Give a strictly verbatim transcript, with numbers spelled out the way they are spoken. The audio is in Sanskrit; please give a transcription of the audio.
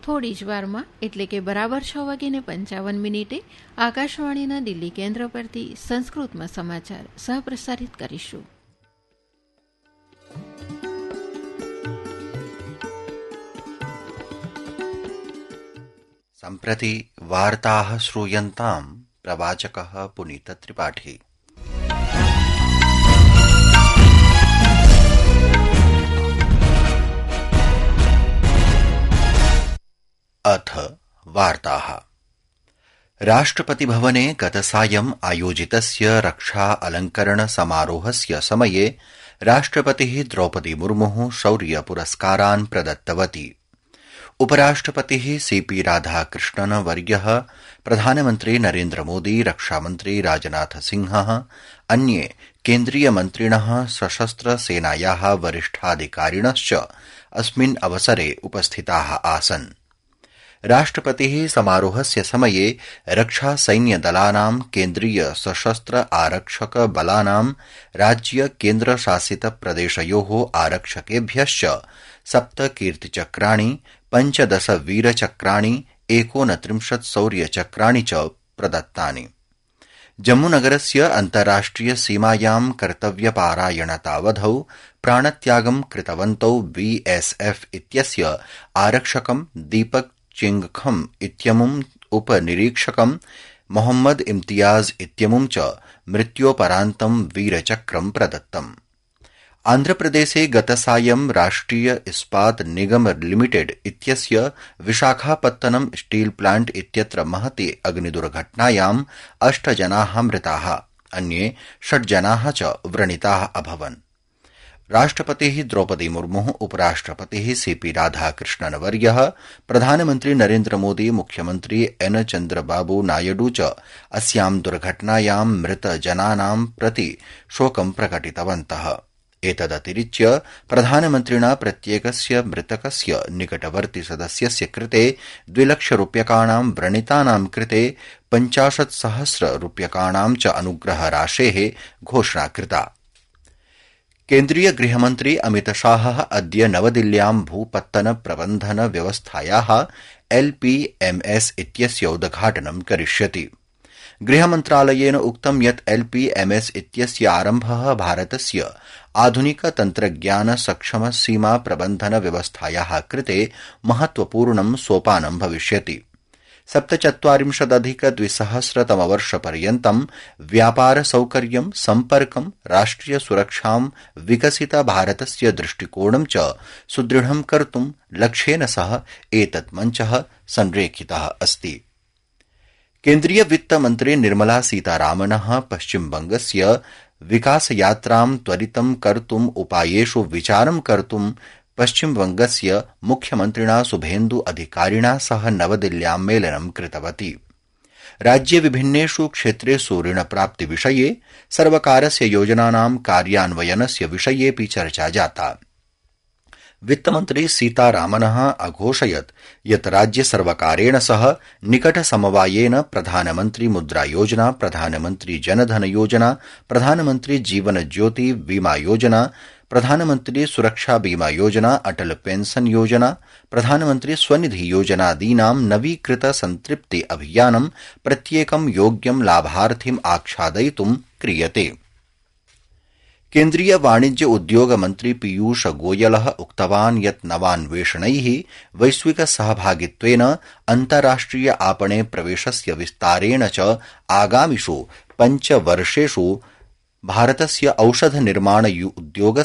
થોડી જ વારમાં એટલે કે બરાબર છ વાગીને પંચાવન મિનિટે આકાશવાણીના દિલ્હી કેન્દ્ર પરથી સંસ્કૃતમાં સમાચાર સહપ્રસારિત કરીશું. सम्प्रति वार्ताः श्रूयन्तां प्रवाचकः पुनीत त्रिपाठी. अथ वार्ताः. राष्ट्रपतिभवने गतसायं आयोजितस्य रक्षा अलङ्करण समारोहस्य समये राष्ट्रपतिः द्रौपदी मुर्मुः शौर्य पुरस्कारान् प्रदत्तवती. उपराष्ट्रपतिः सीपी राधाकृष्णन वर्यः, प्रधानमन्त्री नरेन्द्र मोदी, रक्षामन्त्री राजनाथ सिंहः, अन्ये केन्द्रीयमन्त्रिणः, सशस्त्र सेनायाः वरिष्ठाधिकारिणश्च अस्मिन् अवसरे उपस्थिताः आसन्. राष्ट्रपतिः समारोहस्य समये रक्षासैन्यदलानां, केन्द्रीय सशस्त्र आरक्षक बलानां, राज्य केन्द्रशासित प्रदेशयोः आरक्षकेभ्यश्च सप्त कीर्तिचक्राणि, पञ्चदश वीरचक्राणि, एकोनत्रिंशत् शौर्यचक्राणि च प्रदत्तानि. जम्मूनगरस्य अन्ताराष्ट्रिय सीमायां कर्तव्यपारायणतावधौ प्राणत्यागं कृतवन्तौ बीएसएफ इत्यस्य आरक्षकं दीपक चिंगखम इत्यमुम्, उपनिरीक्षकं मोहम्मद इम्तियाज इत्यमुं च मृत्योपरान्तं वीरचक्रं प्रदत्तम्. आन्ध्रप्रदेशे गतसायं राष्ट्रिय इस्पात निगम लिमिटेड इत्यस्य विशाखापत्तनम स्टील प्लांट इत्यत्र महती अग्निदुर्घटनायाम् अष्ट जनाः मृताः, अन्ये षड् जनाः च व्रणिताः अभवन्. राष्ट्रपतिः द्रौपदी मुर्मुः, उपराष्ट्रपतिः सीपी राधाकृष्णन वर्यः, प्रधानमन्त्री नरेन्द्र मोदी, मुख्यमन्त्री एन चन्द्रबाबू नायडू च अस्यां दुर्घटनायां मृतजनानां प्रति शोकं प्रकटितवन्तः. एतदतिरिच्य प्रधानमन्त्रिणा प्रत्येकस्य मृतकस्य निकटवर्ति सदस्यस्य कृते द्विलक्षरूप्यकाणां, व्रणितानां कृते पञ्चाशत् सहस्र रूप्यकाणां च अनुग्रहराशेः घोषणा कृता. केन्द्रीय गृहमन्त्री अमितशाहः अद्य नवदिल्ल्यां भूपत्तन प्रबन्धन व्यवस्थायाः एलपीएमएस इत्यस्य उद्घाटनं करिष्यति. गृहमन्त्रालयेन उक्तं यत् एलपीएमएस इत्यस्य आरम्भः भारतस्य आधुनिक तन्त्रज्ञान सक्षम सीमा प्रबन्धन व्यवस्थायाः कृते महत्वपूर्णं सोपानं भविष्यति. सप्तचत्वारिंशदधिक द्विसहस्रतमवर्षपर्यन्तं व्यापार सौकर्यं, सम्पर्कं, राष्ट्रिय सुरक्षां, विकसित भारतस्य दृष्टिकोणं च सुदृढं कर्तुं लक्ष्येन सह एतत् मञ्चः संरेखितः अस्ति. केन्द्रीय वित्तमन्त्री निर्मला सीतारामनः पश्चिमबंगस्य विकासयात्रां त्वरितं कर्तुम् उपायेषु विचारं कर्तुं पश्चिमबंगस्य मुख्यमन्त्रिणा शुभेन्दु अधिकारिणा सह नवदिल्ल्यां मेलनं कृतवती. राज्ये विभिन्नेषु क्षेत्रेषु ऋणप्राप्तिविषये, सर्वकारस्य योजनानां कार्यान्वयनस्य विषयेऽपि चर्चा जाता. वित्तमन्त्री सीतारामनः अघोषयत् यत् राज्यसर्वकारेण सह निकटसमवायेन प्रधानमन्त्री मुद्रा योजना, प्रधानमन्त्री जनधन योजना, प्रधानमन्त्री जीवन ज्योति बीमा योजना, प्रधानमन्त्री सुरक्षा बीमा योजना, अटल पेंशन योजना, प्रधानमन्त्री स्वनिधि योजनादीनां नवीकृत संतृप्ति अभियानं प्रत्येकं योग्यं लाभार्थिम् आच्छादयितुं क्रियते. केन्द्रीय वाणिज्य उद्योग मन्त्री पीयूष गोयलः उक्तवान् यत् नवान्वेषणैः, वैश्विक सहभागित्वेन अन्ताराष्ट्रिय आपणे प्रवेशस्य विस्तारेण च आगामिषु पञ्चवर्षेषु भारतस्य औषध निर्माण उद्योग